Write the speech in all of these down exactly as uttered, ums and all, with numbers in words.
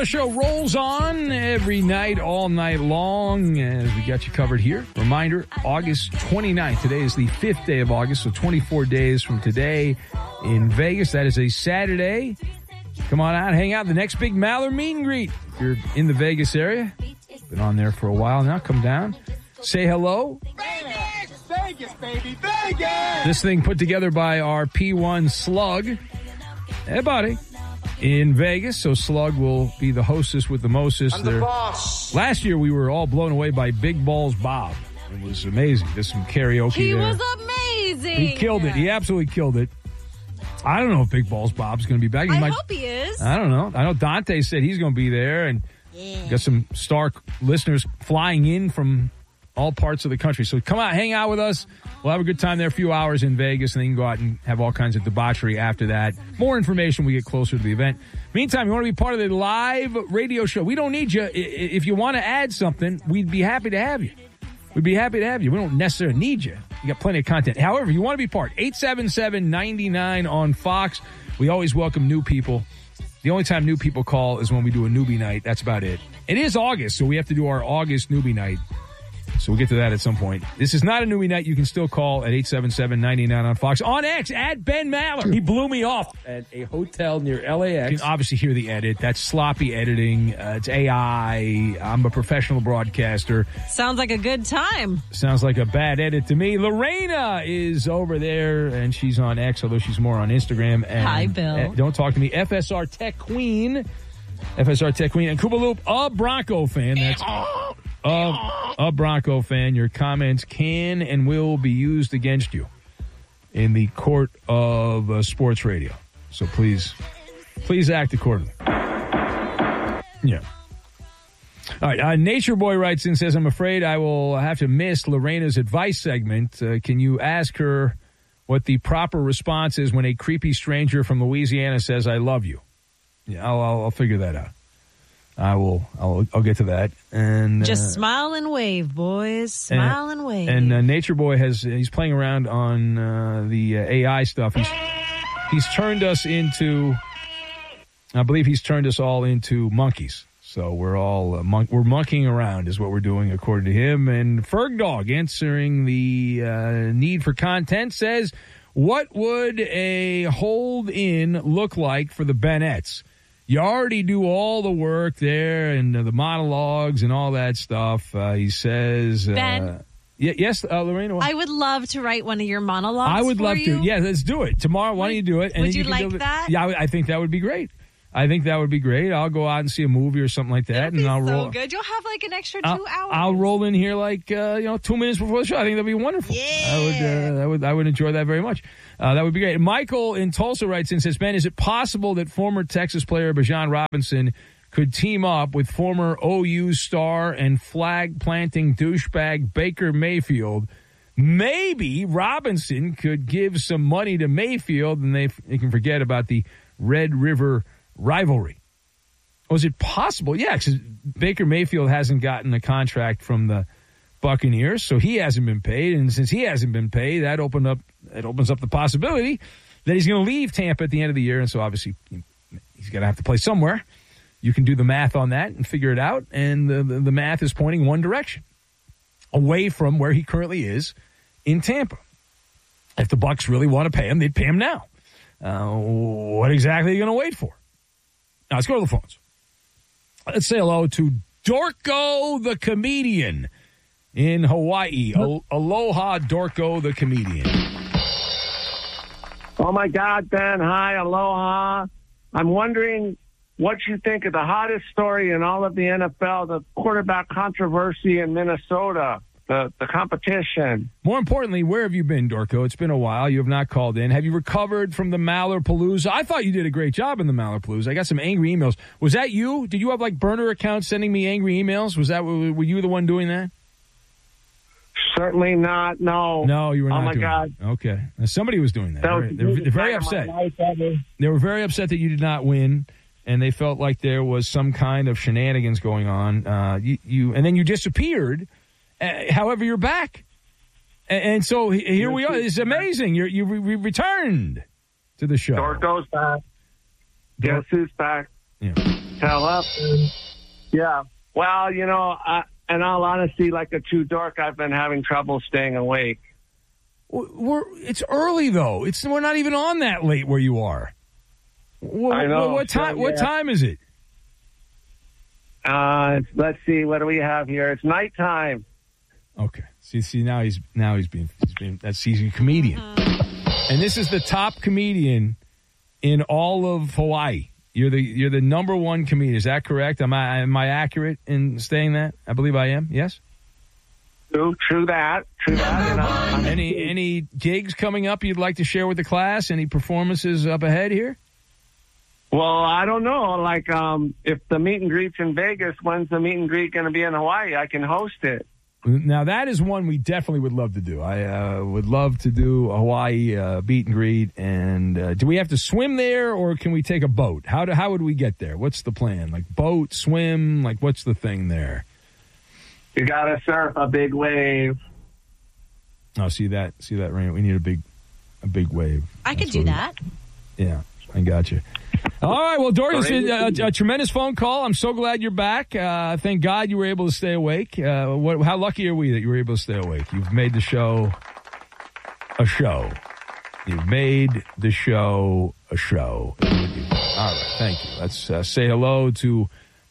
Radio Show rolls on every night, all night long, as we got you covered here. Reminder, August twenty-ninth. Today is the fifth day of August, so twenty-four days from today in Vegas. That is a Saturday. Come on out, hang out. The next big Maller meet and greet. If you're in the Vegas area, been on there for a while now, come down. Say hello. Vegas! Vegas, baby! Vegas! This thing put together by our P one Slug. Hey, buddy. In Vegas, so Slug will be the hostess with the mostest. I'm the boss. Last year, we were all blown away by Big Balls Bob. It was amazing. There's some karaoke he there. was amazing. He killed it. He absolutely killed it. I don't know if Big Balls Bob's going to be back. He I might, hope he is. I don't know. I know Dante said he's going to be there, and yeah. got some star listeners flying in from all parts of the country. So come out, hang out with us. We'll have a good time there, a few hours in Vegas, and then you can go out and have all kinds of debauchery after that. More information when we get closer to the event. Meantime, you want to be part of the live radio show. We don't need you. If you want to add something, we'd be happy to have you. We'd be happy to have you. We don't necessarily need you. You got plenty of content. However, you want to be part, eight seven seven, nine nine on Fox. We always welcome new people. The only time new people call is when we do a newbie night. That's about it. It is August, so we have to do our August newbie night. So we'll get to that at some point. This is not a newbie night. You can still call at eight seven seven, nine nine on Fox. On X, at Ben Maller. He blew me off at a hotel near L A X. You can obviously hear the edit. That's sloppy editing. Uh, it's A I. I'm a professional broadcaster. Sounds like a good time. Sounds like a bad edit to me. Lorena is over there, and she's on X, although she's more on Instagram. And, Hi, Bill. Uh, don't talk to me. F S R Tech Queen. F S R Tech Queen. And Koopa Loop, a Bronco fan. That's... A, a Bronco fan, your comments can and will be used against you in the court of uh, sports radio. So please, please act accordingly. Yeah. All right. Uh, Nature Boy writes in, says, I'm afraid I will have to miss Lorena's advice segment. Uh, can you ask her what the proper response is when a creepy stranger from Louisiana says, I love you? Yeah, I'll, I'll, I'll figure that out. I will. I'll, I'll get to that. And just uh, smile and wave, boys. Smile and, and wave. And uh, Nature Boy has he's playing around on uh, the uh, A I stuff. He's he's turned us into. I believe he's turned us all into monkeys. So we're all uh, mon- we're monkeying around is what we're doing according to him. And Ferg Dog, answering the uh, need for content, says, "What would a hold in look like for the Bennett's? You already do all the work there and uh, the monologues and all that stuff." Uh, he says, Ben, uh, y- yes, uh, Lorena. I would love to write one of your monologues. I would for love you. to. Yeah, let's do it. Tomorrow, why don't you do it? And would then you, you like do it. that? Yeah, I, I think that would be great. I think that would be great. I'll go out and see a movie or something like that. That'd and be I'll so roll. good. You'll have like an extra two I'll, hours. I'll roll in here like, uh, you know, two minutes before the show. I think that'd be wonderful. Yeah. I would, uh, I would, I would enjoy that very much. Uh, that would be great. Michael in Tulsa writes in, says, Ben, is it possible that former Texas player Bijan Robinson could team up with former O U star and flag-planting douchebag Baker Mayfield? Maybe Robinson could give some money to Mayfield and they, they can forget about the Red River rivalry. Was it possible? Yeah, because Baker Mayfield hasn't gotten a contract from the Buccaneers, so he hasn't been paid. And since he hasn't been paid, that opened up it opens up the possibility that he's going to leave Tampa at the end of the year. And so obviously he's going to have to play somewhere. You can do the math on that and figure it out. And the, the, the math is pointing one direction, away from where he currently is in Tampa. If the Bucs really want to pay him, they'd pay him now. Uh, what exactly are you going to wait for? Now, let's go to the phones. Let's say hello to Dorko the comedian in Hawaii. Aloha, Dorko the comedian. Oh, my God, Ben. Hi, aloha. I'm wondering what you think of the hottest story in all of the N F L, the quarterback controversy in Minnesota, the, the competition. More importantly, where have you been, Dorko? It's been a while. You have not called in. Have you recovered from the Mallerpalooza? I thought you did a great job in the Mallerpalooza. I got some angry emails. Was that you? Did you have, like, burner accounts sending me angry emails? Was that, were you the one doing that? Certainly not, no. No, you were not Oh, my doing God. that. Okay. Now, somebody was doing that. That was they were, they were very the biggest upset. time of my life ever. They were very upset that you did not win, and they felt like there was some kind of shenanigans going on. Uh, you, you And then you disappeared. Uh, however, you're back. And, and so here we are. It's amazing. You're, you re- returned to the show. Dorko's back. Guess who's back? Yeah. hotel up. Yeah. Well, you know, I, in all honesty, like a true dork, I've been having trouble staying awake. We're, it's early though. It's we're not even on that late where you are. What, I know. What, what time? So, yeah. What time is it? Uh, let's see. What do we have here? It's nighttime. Okay. See, see now he's now he's being he's being that's he's a comedian, and this is the top comedian in all of Hawaii. You're the you're the number one comedian. Is that correct? Am I am I accurate in saying that? I believe I am. Yes. True, true that. True that. You know, I'm- Any any gigs coming up you'd like to share with the class? Any performances up ahead here? Well, I don't know. Like, um, if the meet and greet's in Vegas, when's the meet and greet going to be in Hawaii? I can host it. Now, that is one we definitely would love to do. I uh, would love to do a Hawaii uh, meet and greet. And uh, do we have to swim there, or can we take a boat? How do, how would we get there? What's the plan? Like boat, swim? Like what's the thing there? You got to surf a big wave. Oh, see that? See that, Rain? We need a big, a big wave. I could That's do what we- that. Yeah, I got you. All right, well, Dory, it's been a, a tremendous phone call. I'm so glad you're back. Uh, thank God you were able to stay awake. Uh, what, how lucky are we that you were able to stay awake? You've made the show a show. You've made the show a show. All right, thank you. Let's uh, say hello to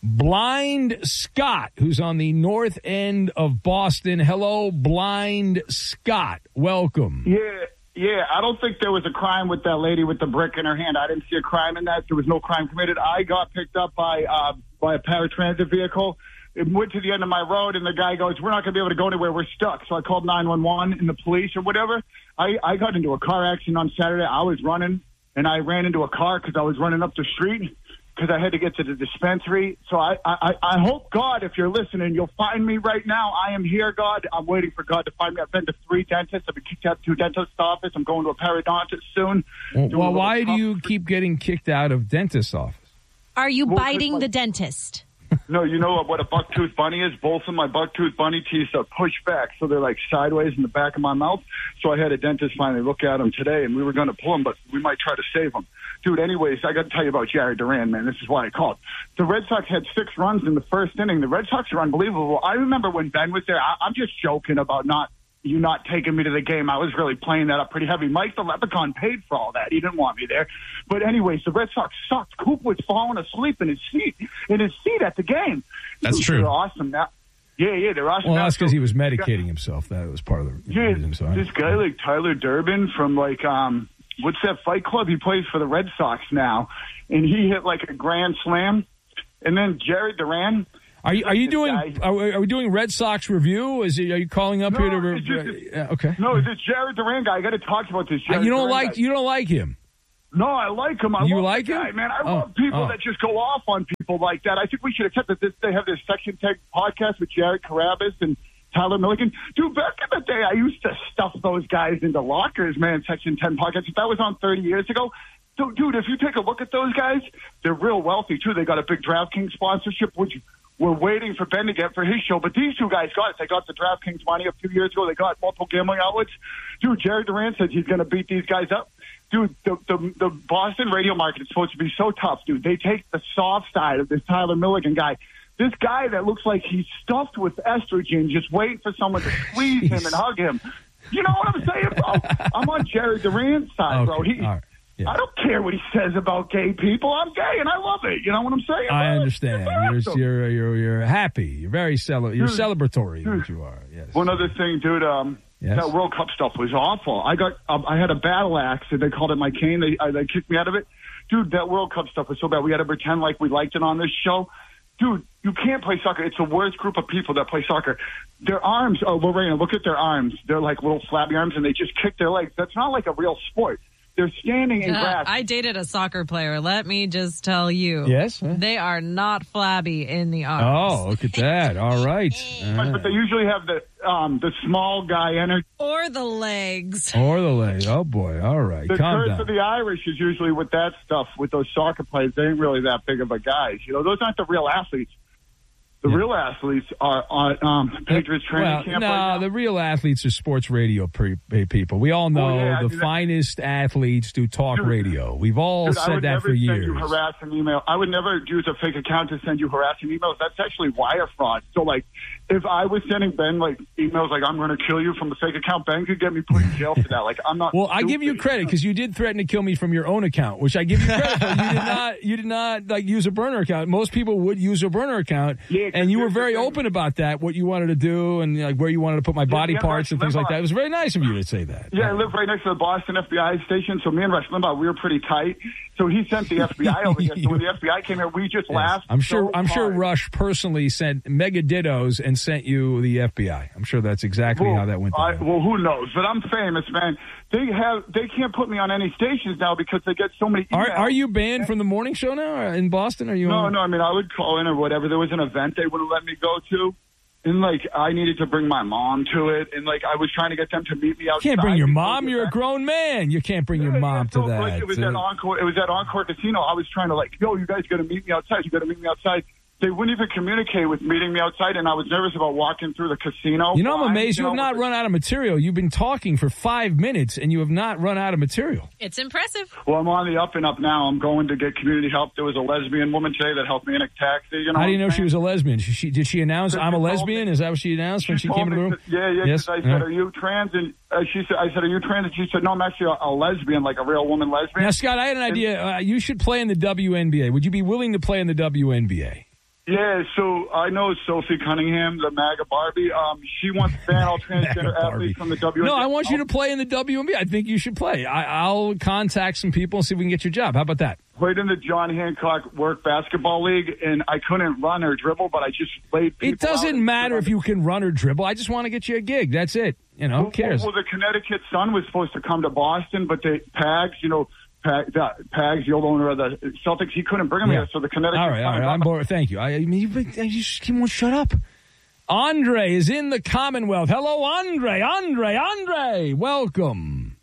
Blind Scott, who's on the north end of Boston. Hello, Blind Scott. Welcome. Yeah. Yeah, I don't think there was a crime with that lady with the brick in her hand. I didn't see a crime in that. There was no crime committed. I got picked up by uh, by a paratransit vehicle. It went to the end of my road, and the guy goes, we're not going to be able to go anywhere. We're stuck. So I called nine one one and the police or whatever. I, I got into a car accident on Saturday. I was running, and I ran into a car because I was running up the street because I had to get to the dispensary. So I, I, I hope, God, if you're listening, you'll find me right now. I am here, God. I'm waiting for God to find me. I've been to three dentists. I've been kicked out of two dentist office. I'm going to a periodontist soon. Well, Doing a well little why do pump. you keep getting kicked out of dentist's office? Are you Well, biting like- the dentist? No, you know what a bucktooth bunny is? Both of my bucktooth bunny teeth are pushed back, so they're like sideways in the back of my mouth. So I had a dentist finally look at them today, and we were going to pull them, but we might try to save them. Dude, anyways, I got to tell you about Jared Duran, man. This is why I called. The Red Sox had six runs in the first inning. The Red Sox are unbelievable. I remember when Ben was there. I, I'm just joking about not you not taking me to the game. I was really playing that up pretty heavy. Mike the Leprechaun paid for all that. He didn't want me there. But anyways, the Red Sox sucked. Coop was falling asleep in his seat in his seat at the game. That's Dude, true. They're awesome now. Yeah, yeah, they're awesome. Well, now. that's because So- he was medicating himself. That was part of the Yeah, reason. So I- this guy like Tyler Durbin from like um, what's that Fight Club? He plays for the Red Sox now, and he hit like a grand slam. And then Jared Duran. Are you are you this doing guy- are we, are we doing Red Sox review? Is it, are you calling up No, here to? Re- it's just- re- yeah, okay. No, this Jared Duran guy. I got to talk about this. Uh, Jared you don't Duran like guy. you don't like him. No, I like him. I You love like the guy, him? man. I Oh, love people oh. that just go off on people like that. I think we should accept that this, they have this Section ten podcast with Jared Carabas and Tyler Milligan. Dude, back in the day, I used to stuff those guys into lockers, man, Section ten podcast. If that was on thirty years ago. So, dude, if you take a look at those guys, they're real wealthy, too. They got a big DraftKings sponsorship, which we're waiting for Ben to get for his show. But these two guys got it. They got the DraftKings money a few years ago. They got multiple gambling outlets. Dude, Jared Duran says he's going to beat these guys up. Dude, the, the the Boston radio market is supposed to be so tough, dude. They take the soft side of this Tyler Milligan guy. This guy that looks like he's stuffed with estrogen, just waiting for someone to squeeze him and hug him. You know what I'm saying, bro? I'm on Jared Duran's side, bro. Okay, He, all right. Yeah. I don't care what he says about gay people. I'm gay, and I love it. You know what I'm saying? I bro? understand. It's awesome. You're, you're you're you're happy. You're very cele- You're Dude, celebratory. dude. What you are. Yes. One other thing, dude. Um, Yes? That World Cup stuff was awful. I got, um, I had a battle axe, and they called it my cane. They, uh, they kicked me out of it. Dude, that World Cup stuff was so bad. We had to pretend like we liked it on this show. Dude, you can't play soccer. It's the worst group of people that play soccer. Their arms, oh, Lorena, look at their arms. They're like little flabby arms, and they just kick their legs. That's not like a real sport. They're standing in Uh, grass. I dated a soccer player. Let me just tell you. Yes? They are not flabby in the arms. Oh, look at that. All right. All But, but right. they usually have the um, the small guy energy. Or the legs. Or the leg. Oh boy. All right. The Calm curse down. of the Irish is usually with that stuff, with those soccer players. They ain't really that big of a guys. You know, those aren't the real athletes. The Yeah. real athletes are on um, Patriots training well, camp no, right now. the real athletes are sports radio pre- people. We all know Well, yeah, I the mean, that- finest athletes do talk Dude, radio. We've all Dude, I said would that never for send years. you harassing email. I would never use a fake account to send you harassing emails. That's actually wire fraud. So, like, if I was sending Ben, like, emails like, I'm going to kill you from the fake account, Ben could get me put in jail for that. Like, I'm not Well, I give you stupid. credit because you did threaten to kill me from your own account, which I give you credit for. You did not, you did not like use a burner account. Most people would use a burner account, Yeah, 'cause and you were here's the very thing. open about that, what you wanted to do, and like where you wanted to put my body yeah, parts Rush and things like Limbaugh. that. It was very nice of you to say that. Yeah, I live right next to the Boston F B I station, so me and Rush Limbaugh, we were pretty tight. So he sent the F B I over here. So when the F B I came here, we just Yes. laughed. I'm sure. so I'm sure hard. Rush personally sent mega dittos and sent you the F B I. I'm sure that's exactly Well, how that went I, down. well, who knows? But I'm famous, man. They have they can't put me on any stations now because they get so many emails. Are Are you banned from the morning show now in Boston? Are you? No, on? no. I mean, I would call in or whatever. There was an event they wouldn't let me go to. And, like, I needed to bring my mom to it. And, like, I was trying to get them to meet me outside. You can't bring your before mom. the You're a event. grown man. You can't bring your Yeah, mom yeah, to so, that. Like, it was Uh, at Encore. It was at Encore Casino. I was trying to like, yo, you guys got to meet me outside. You got to meet me outside. They wouldn't even communicate with meeting me outside, and I was nervous about walking through the casino. You know, I'm blind, amazed you have know, not with run out of material. You've been talking for five minutes, and you have not run out of material. It's impressive. the- Well, I'm on the up and up now. I'm going to get community help. There was a lesbian woman today that helped me in a taxi. You know, How do you know what I'm she was a lesbian? She, she, did she announce, Because I'm a she told lesbian? me- Is that what she announced when she told came in the me room? that- yeah, yeah. Yes? Because I Yeah. said, "Are you trans?" And uh, she said, "I said, are you trans?" And she said, "No, I'm actually a, a lesbian, like a real woman lesbian." Now, Scott, I had an idea. Uh, you should play in the W N B A. Would you be willing to play in the W N B A? Yeah, so I know Sophie Cunningham, the MAGA Barbie. Um, she wants to ban all transgender Barbie. athletes from the W N B A. No, I want you to play in the W N B A. I think you should play. I, I'll contact some people and see if we can get your job. How about that? Played in the John Hancock Work Basketball League, and I couldn't run or dribble, but I just played people It doesn't out and matter stood if you can run or dribble. I just want to get you a gig. That's it. You know, on- who cares? Well, well, the Connecticut Sun was supposed to come to Boston, but the Pags, you know, Pag, the, Pags, the old owner of the Celtics, he couldn't bring him Yeah. here, so the Connecticut All right, all Sun. right. I'm bored. Thank you. I, I mean, you, you just you won't shut up. Andre is in the Commonwealth. Hello, Andre. Andre. Andre. Welcome.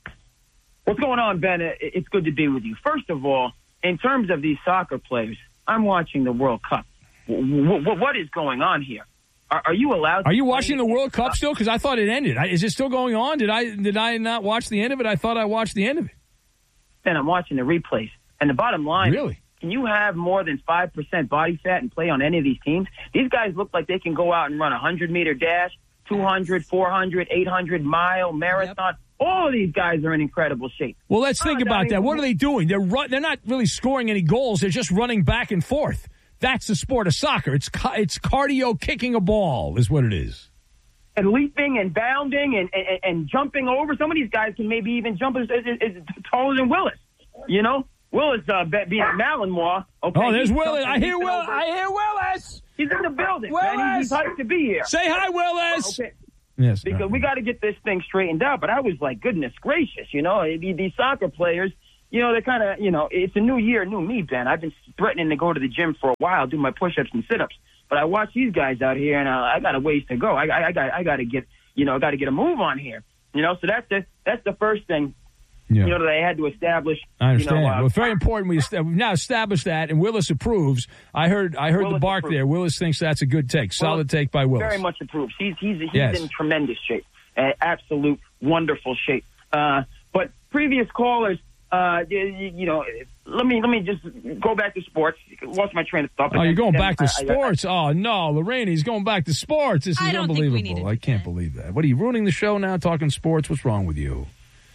What's going on, Ben? It- It's good to be with you. First of all, in terms of these soccer players, I'm watching the World Cup. W- w- what is going on here? Are, are you allowed? Are you to watching the play- World Cup still? Because I thought it ended. I, is it still going on? Did I did I not watch the end of it? I thought I watched the end of it. Ben, I'm watching the replays, and the bottom line: Really? can you have more than five percent body fat and play on any of these teams? These guys look like they can go out and run a hundred meter dash, two hundred, four hundred, eight hundred mile marathon. All of these guys are in incredible shape. Well, let's think Oh, about I mean, that. What are they doing? They're run, They're not really scoring any goals. They're just running back and forth. That's the sport of soccer. It's ca- it's cardio kicking a ball is what it is. And leaping and bounding and, and, and jumping over. Some of these guys can maybe even jump as, as, as taller than Willis. You know, Willis uh, be- being at Malinois. Okay, Oh, there's he's Willis. jumping, I hear leaping Will. over. I hear Willis. He's in the building, Willis! man. He's, he's hyped to be here. Say hi, Willis. Okay, Yes. because we got to get this thing straightened out. But I was like, goodness gracious, you know, these, these soccer players, you know, they're kind of, you know, it's a new year, new me, Ben. I've been threatening to go to the gym for a while, do my push-ups and sit-ups. But I watch these guys out here, and uh, I got a ways to go. I, I, I got, I got to get, you know, I got to get a move on here. You know, so that's the that's the first thing. Yeah. You know, that I had to establish. I understand. You know, uh, well, it's very important. We est- we've now established that, and Willis approves. I heard. I heard Willis the bark approves. there. Willis thinks that's a good take. Solid Willis take by Willis. Very much approves. He's he's he's Yes. in tremendous shape, uh, absolute wonderful shape. Uh, but previous callers, uh, you, you know, let me let me just go back to sports. Lost my train of thought. but Oh, you're then- going then back to I- I- sports? Oh no, Lorraine, he's going back to sports. This is I don't think we unbelievable. needed I can't that. believe that. What are you ruining the show now? Talking sports? What's wrong with you?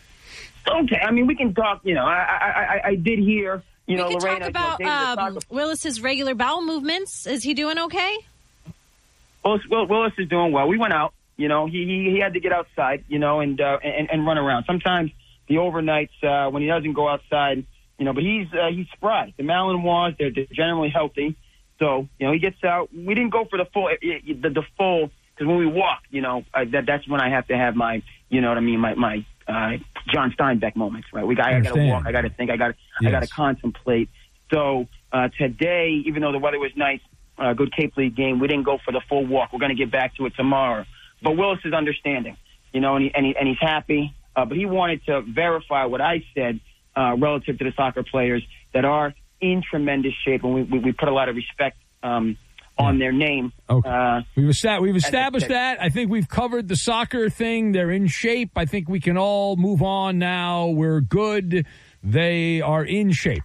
Okay, I mean we can talk. You know, I I I, I did hear. You know, we could Lorraine, talk about you know, dating the um, soccer- Willis's regular bowel movements. Is he doing okay? Willis, Will- Willis is doing well. We went out. You know, he he, he had to get outside. You know, and uh, and and run around. Sometimes the overnights uh, when he doesn't go outside. You know, but he's uh, he's spry. The Malinois, they're, they're generally healthy. So you know, he gets out. We didn't go for the full the, the full because when we walk, you know, I, that that's when I have to have my, you know what I mean, my my uh, John Steinbeck moments. Right? We got I got to Understand. walk. I got to think. I got Yes. I got to contemplate. So uh, today, even though the weather was nice, uh, good Cape League game, we didn't go for the full walk. We're going to get back to it tomorrow. But Willis is understanding, you know, and, he, and, he, and he's happy. Uh, but he wanted to verify what I said uh, relative to the soccer players that are in tremendous shape, and we, we, we put a lot of respect um, on their name. Okay. Uh, we've, esta- we've established that. I think we've covered the soccer thing. They're in shape. I think we can all move on now. We're good. They are in shape.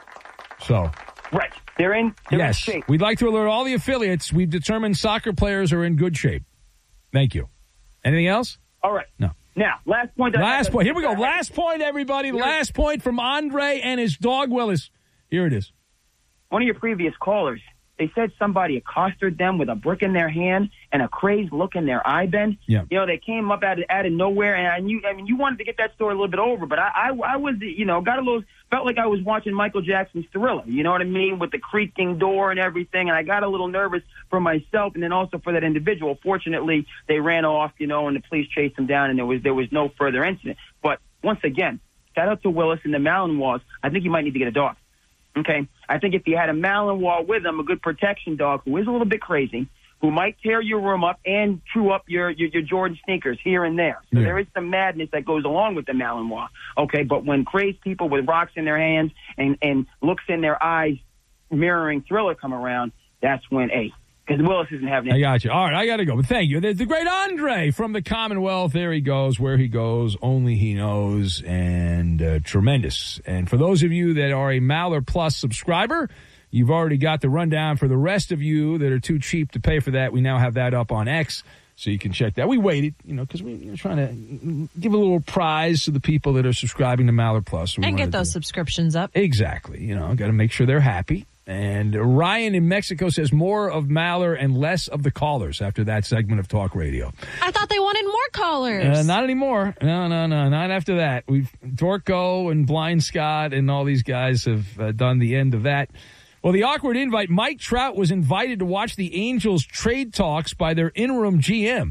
So. Right. They're in, they're yes. in shape. We'd like to alert all the affiliates. We've determined soccer players are in good shape. Thank you. Anything else? All right. No. Now, last point. That last I, point. Here we go. Last point, everybody. Here. Last point from Andre and his dog, Willis. Here it is. One of your previous callers, they said somebody accosted them with a brick in their hand and a crazed look in their eye bend. Yeah. You know, they came up out of, out of nowhere, and I knew, I mean, you wanted to get that story a little bit over, but I, I, I was, you know, got a little, felt like I was watching Michael Jackson's Thriller, you know what I mean, with the creaking door and everything, and I got a little nervous for myself and then also for that individual. Fortunately, they ran off, you know, and the police chased them down, and there was, there was no further incident. But once again, shout out to Willis and the Malinois. I think you might need to get a dog. Okay, I think if you had a Malinois with him, a good protection dog who is a little bit crazy, who might tear your room up and chew up your, your, your Jordan sneakers here and there. So yeah. there is some madness that goes along with the Malinois. Okay, but when crazed people with rocks in their hands and, and looks in their eyes mirroring Thriller come around, that's when, hey, because Willis isn't having it. I got you. All right, I got to go. But thank you. There's the great Andre from the Commonwealth. There he goes. Where he goes, only he knows. And uh, tremendous. And for those of you that are a Maller Plus subscriber, you've already got the rundown. For the rest of you that are too cheap to pay for that, we now have that up on X, so you can check that. We waited, you know, because we were trying to give a little prize to the people that are subscribing to Maller Plus. And get those subscriptions up. Exactly. You know, got to make sure they're happy. And Ryan in Mexico says more of Maller and less of the callers after that segment of talk radio. I thought they wanted more callers. Uh, not anymore. No, no, no, not after that. We've Dorco and Blind Scott and all these guys have uh, done the end of that. Well, the awkward invite, Mike Trout was invited to watch the Angels trade talks by their interim G M,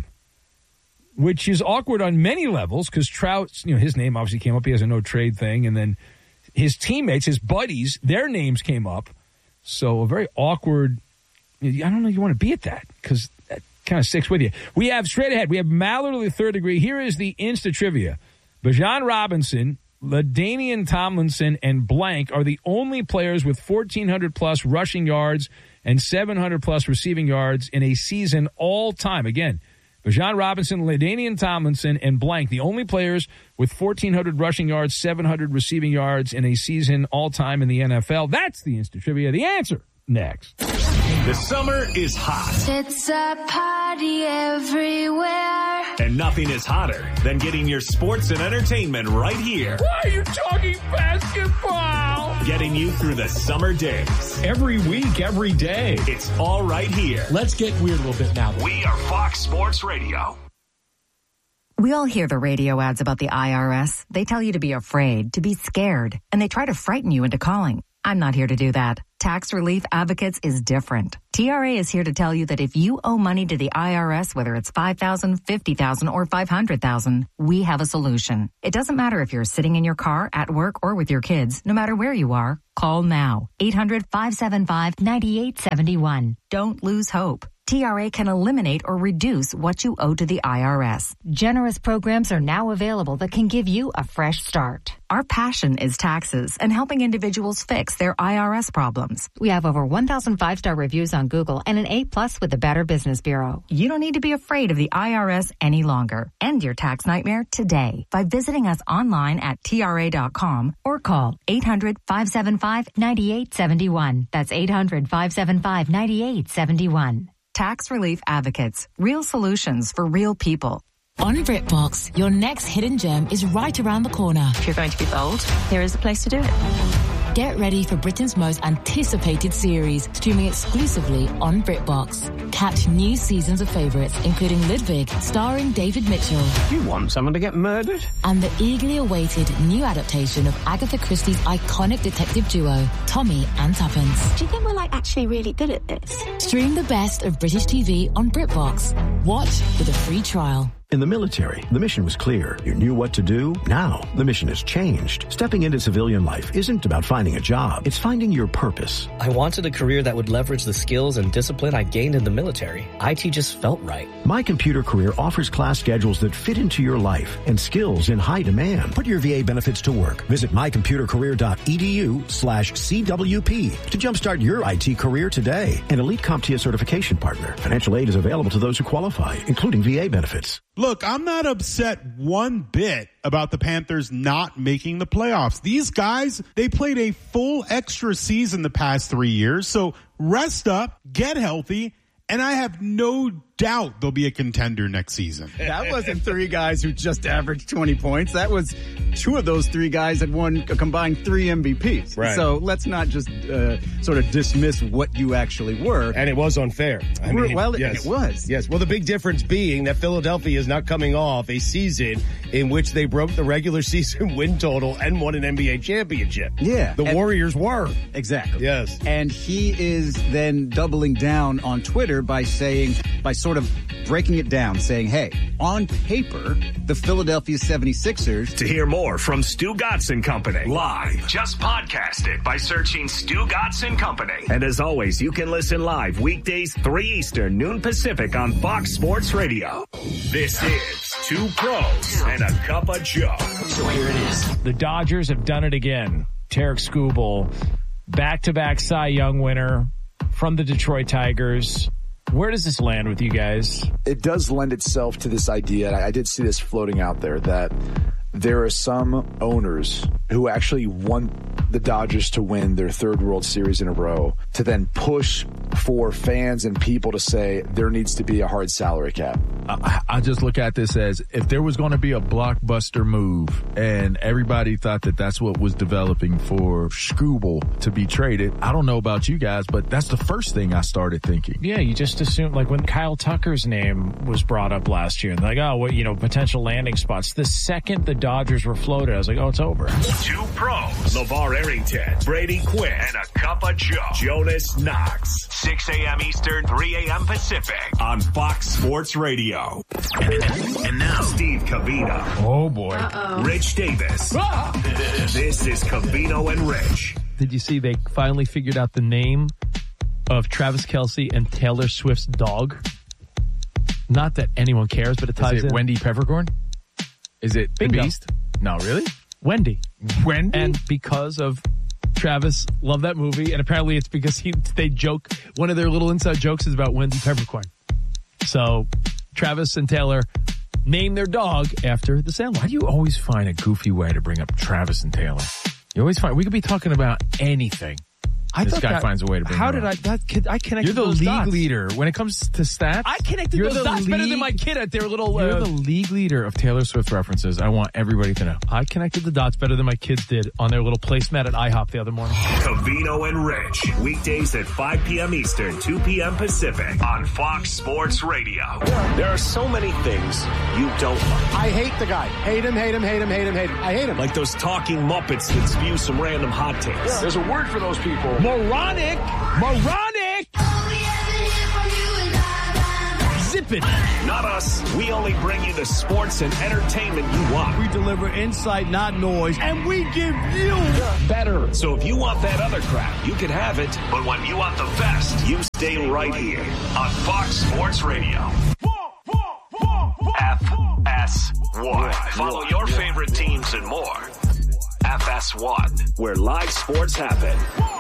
which is awkward on many levels because Trout, you know, his name obviously came up. He has a no trade thing. And then his teammates, his buddies, their names came up. So a very awkward, I don't know if you want to be at that because that kind of sticks with you. We have straight ahead, we have Maller to the third degree. Here is the Insta trivia. Bijan Robinson, LaDainian Tomlinson, and blank are the only players with fourteen hundred plus rushing yards and seven hundred plus receiving yards in a season all time. Again, Bijan Robinson, LaDainian Tomlinson, and blank, the only players with fourteen hundred rushing yards, seven hundred receiving yards in a season all-time in the N F L. That's the Instant Trivia. The answer, next. The summer is hot. It's a party everywhere. And nothing is hotter than getting your sports and entertainment right here. Why are you talking basketball? Getting you through the summer days. Every week, every day. It's all right here. Let's get weird a little bit now. We are Fox Sports Radio. We all hear the radio ads about the I R S. They tell you to be afraid, to be scared, and they try to frighten you into calling. I'm not here to do that. Tax Relief Advocates is different. T R A is here to tell you that if you owe money to the I R S, whether it's five thousand dollars, fifty thousand dollars, or five hundred thousand dollars, we have a solution. It doesn't matter if you're sitting in your car, at work, or with your kids. No matter where you are, call now. eight hundred, five seven five, nine eight seven one. Don't lose hope. T R A can eliminate or reduce what you owe to the I R S. Generous programs are now available that can give you a fresh start. Our passion is taxes and helping individuals fix their I R S problems. We have over one thousand five-star reviews on Google and an A plus with the Better Business Bureau. You don't need to be afraid of the I R S any longer. End your tax nightmare today by visiting us online at T R A dot com or call eight hundred, five seven five, nine eight seven one. That's eight hundred, five seven five, nine eight seven one. Tax Relief Advocates. Real solutions for real people. On BritBox, your next hidden gem is right around the corner. If you're going to be bold, here is the place to do it. Get ready for Britain's most anticipated series, streaming exclusively on BritBox. Catch new seasons of favourites, including Ludwig, starring David Mitchell. You want someone to get murdered? And the eagerly awaited new adaptation of Agatha Christie's iconic detective duo, Tommy and Tuppence. Do you think we're, like, actually really good at this? Stream the best of British T V on BritBox. Watch with a free trial. In the military, the mission was clear. You knew what to do. Now, the mission has changed. Stepping into civilian life isn't about finding a job. It's finding your purpose. I wanted a career that would leverage the skills and discipline I gained in the military. I T just felt right. My Computer Career offers class schedules that fit into your life and skills in high demand. Put your V A benefits to work. Visit mycomputercareer.edu slash CWP to jumpstart your I T career today. An Elite CompTIA certification partner. Financial aid is available to those who qualify, including V A benefits. Look, I'm not upset one bit about the Panthers not making the playoffs. These guys, they played a full extra season the past three years. So rest up, get healthy, and I have no doubt they'll be a contender next season. That wasn't three guys who just averaged twenty points. That was two of those three guys that won a combined three M V Ps. Right. So let's not just uh, sort of dismiss what you actually were. And it was unfair. I We're, mean, well, yes. it was. Yes. Well, the big difference being that Philadelphia is not coming off a season in which they broke the regular season win total and won an N B A championship. Yeah. The and, Warriors were. Exactly. Yes. And he is then doubling down on Twitter by saying, by sort of breaking it down, saying, hey, on paper, the Philadelphia seventy-sixers. To hear more from Stu Gatz and Company live, just podcast it by searching Stu Gatz and Company. And as always, you can listen live weekdays three Eastern, noon Pacific on Fox Sports Radio. This is Two Pros and a Cup of Joe. So here it is. The Dodgers have done it again. Tarek Skubal, back-to-back Cy Young winner from the Detroit Tigers. Where does this land with you guys? It does lend itself to this idea, and I did see this floating out there, that there are some owners who actually want the Dodgers to win their third World Series in a row to then push for fans and people to say there needs to be a hard salary cap. I, I just look at this as if there was going to be a blockbuster move and everybody thought that that's what was developing for Skubal to be traded. I don't know about you guys, but that's the first thing I started thinking. Yeah, you just assume, like when Kyle Tucker's name was brought up last year, like, oh, what, you know, potential landing spots. The second the Dodgers were floated, I was like, oh, it's over. Two Pros, LeVar Arrington, Brady Quinn, and a Cup of Joe, Jonas Knox. six a.m. Eastern, three a.m. Pacific on Fox Sports Radio. And now, Steve Covino. Oh, boy. Uh-oh. Rich Davis. Ah! This is Covino and Rich. Did you see they finally figured out the name of Travis Kelce and Taylor Swift's dog? Not that anyone cares, but it ties Is it in. Wendy Peppercorn? Is it Bingo. the Beast? No, really? Wendy. Wendy? And because of Travis loved that movie, and apparently it's because he they joke, one of their little inside jokes is about Wendy Peppercorn. So Travis and Taylor named their dog after the Sandlot. Why do you always find a goofy way to bring up Travis and Taylor? You always find, we could be talking about anything. I this thought guy that, finds a way to bring How it did up. I, that kid, I connected You're the those league dots. leader. When it comes to stats, I connected you're those the dots better than league- my kid at their little... You're uh, the league leader of Taylor Swift references. I want everybody to know. I connected the dots better than my kids did on their little placemat at IHOP the other morning. Covino and Rich, weekdays at five p.m. Eastern, two p.m. Pacific on Fox Sports Radio. There are so many things you don't like. I hate the guy. Hate him, hate him, hate him, hate him, hate him. I hate him. Like those talking Muppets that spew some random hot takes. Yeah. There's a word for those people. Moronic! Moronic! Zip it! Not us. We only bring you the sports and entertainment you want. We deliver insight, not noise, and we give you better. So if you want that other crap, you can have it. But when you want the best, you stay right here on Fox Sports Radio. F S one. Follow your favorite teams and more. F S one, where live sports happen.